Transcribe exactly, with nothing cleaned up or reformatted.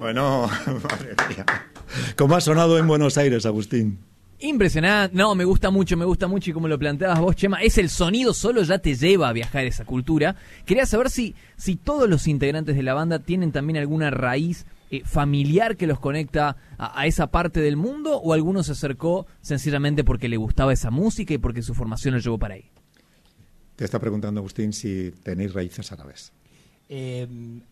Bueno, madre mía. ¿Cómo ha sonado en Buenos Aires, Agustín? Impresionante, no, me gusta mucho, me gusta mucho y como lo planteabas vos, Chema, es el sonido solo ya te lleva a viajar a esa cultura. Quería saber si, si todos los integrantes de la banda tienen también alguna raíz eh, familiar que los conecta a, a esa parte del mundo, o alguno se acercó sencillamente porque le gustaba esa música y porque su formación lo llevó para ahí. Te está preguntando, Agustín, si tenéis raíces árabes. Eh,